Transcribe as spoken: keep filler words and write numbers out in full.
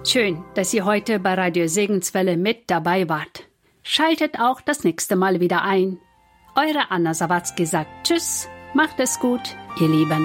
Schön, dass ihr heute bei Radio Segenswelle mit dabei wart. Schaltet auch das nächste Mal wieder ein. Eure Anna Sawatzki sagt Tschüss, macht es gut, ihr Lieben.